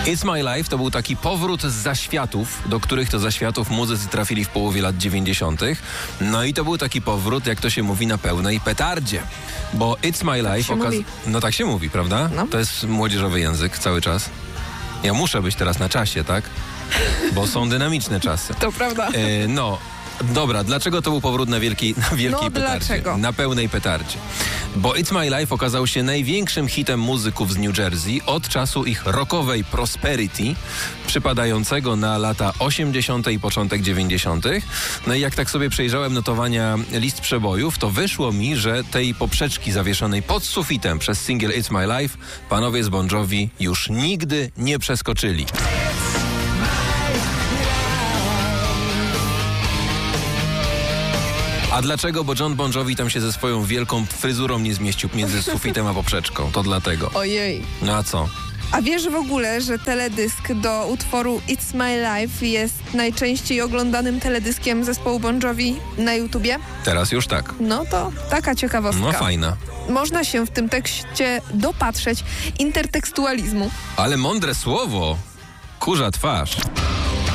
It's My Life to był taki powrót z zaświatów, do których to zaświatów muzycy trafili w połowie lat 90. No i to był taki powrót, jak to się mówi, na pełnej petardzie. Bo It's My Life... No tak się mówi, prawda? No. To jest młodzieżowy język cały czas. Ja muszę być teraz na czasie, tak? Bo są dynamiczne czasy. To prawda. No, dobra, dlaczego to był powrót na wielkiej petardzie? Dlaczego? Na pełnej petardzie. Bo It's My Life okazał się największym hitem muzyków z New Jersey od czasu ich rockowej prosperity, przypadającego na lata 80. i początek 90. No i jak tak sobie przejrzałem notowania list przebojów, to wyszło mi, że tej poprzeczki zawieszonej pod sufitem przez singiel It's My Life panowie z Bon Jovi już nigdy nie przeskoczyli. A dlaczego? Bo John Bon Jovi tam się ze swoją wielką fryzurą nie zmieścił między sufitem a poprzeczką. To dlatego. Ojej. No a co? A wiesz w ogóle, że teledysk do utworu It's My Life jest najczęściej oglądanym teledyskiem zespołu Bon Jovi na YouTubie? Teraz już tak. No to taka ciekawostka. No fajna. Można się w tym tekście dopatrzeć intertekstualizmu. Ale mądre słowo. Kurza twarz.